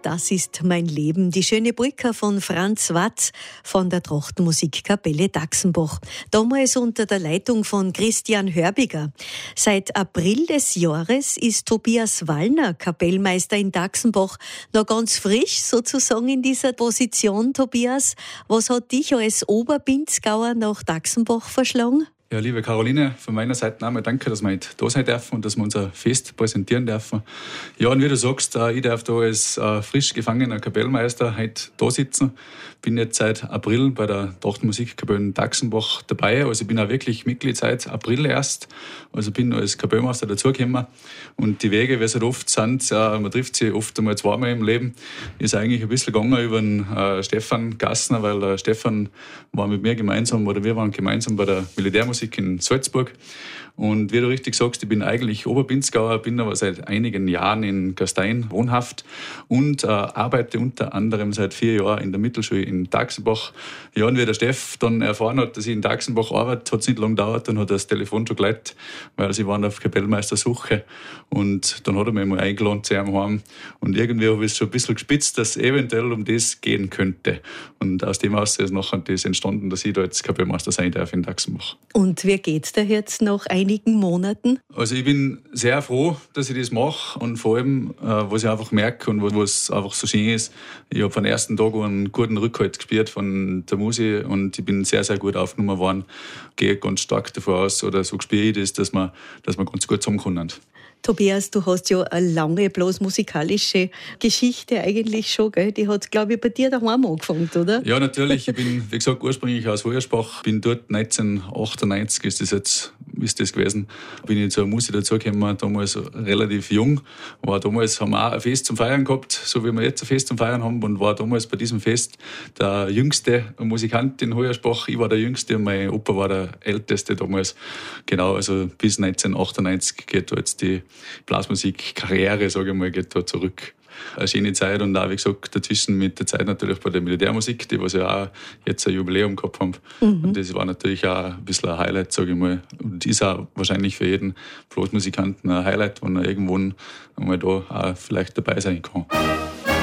Das ist mein Leben. Die schöne Brücke von Franz Watz von der Trachtenmusikkapelle Daxenbach. Damals unter der Leitung von Christian Hörbiger. Seit April des Jahres ist Tobias Wallner Kapellmeister in Daxenbach. Noch ganz frisch sozusagen in dieser Position, Tobias. Was hat dich als Oberbinzgauer nach Daxenbach verschlagen? Ja, liebe Caroline, von meiner Seite einmal danke, dass wir heute da sein dürfen und dass wir unser Fest präsentieren dürfen. Ja, und wie du sagst, ich darf da als frisch gefangener Kapellmeister heute da sitzen. Bin jetzt seit April bei der Trachtenmusikkapelle Daxenbach dabei. Also ich bin auch wirklich Mitglied seit April erst. Also bin als Kapellmeister dazugekommen. Und die Wege, wie es halt oft sind, man trifft sie oft einmal zweimal im Leben, ist eigentlich ein bisschen gegangen über den Stefan Gassner, weil der Stefan war mit mir gemeinsam, oder wir waren gemeinsam bei der Militärmusik in Salzburg. Und wie du richtig sagst, ich bin eigentlich Oberbinzgauer, bin aber seit einigen Jahren in Gastein wohnhaft und arbeite unter anderem seit 4 Jahren in der Mittelschule in Daxenbach. Ja, und wie der Steff dann erfahren hat, dass ich in Daxenbach arbeite, hat es nicht lange gedauert, dann hat er das Telefon schon geleitet, weil sie waren auf Kapellmeistersuche. Und dann hat er mich mal eingeladen zu einem heim. Und irgendwie habe ich es schon ein bisschen gespitzt, dass es eventuell um das gehen könnte. Und aus dem aus ist nachher das entstanden, dass ich da jetzt Kapellmeister sein darf in Daxenbach. Und wie geht's da jetzt nach einigen Monaten? Also ich bin sehr froh, dass ich das mache und vor allem, was ich einfach merke und was einfach so schön ist, ich habe von den ersten Tag einen guten Rückhalt gespürt von der Musik und ich bin sehr, sehr gut aufgenommen worden. Gehe ganz stark davon aus, oder so spüre ich das, dass wir ganz gut zusammenkommen. Tobias, du hast ja eine lange, bloß musikalische Geschichte eigentlich schon, gell? Die hat, glaube ich, bei dir daheim angefangen, oder? Ja, natürlich. Ich bin, wie gesagt, ursprünglich aus Hoyersbach. Bin dort 1998, ist das gewesen, bin ich zur Musik dazugekommen, damals relativ jung. Damals haben wir auch ein Fest zum Feiern gehabt, so wie wir jetzt ein Fest zum Feiern haben, und war damals bei diesem Fest der jüngste Musikant in Hoyersbach. Ich war der Jüngste und mein Opa war der Älteste damals. Genau, also bis 1998 geht da jetzt die Blasmusik-Karriere, sage ich mal, geht da zurück. Eine schöne Zeit und auch, wie gesagt, dazwischen mit der Zeit natürlich bei der Militärmusik, die was ja auch jetzt ein Jubiläum gehabt haben. Und das war natürlich auch ein bisschen ein Highlight, sage ich mal. Und ist auch wahrscheinlich für jeden Blasmusikanten ein Highlight, wenn er irgendwann einmal da auch vielleicht dabei sein kann.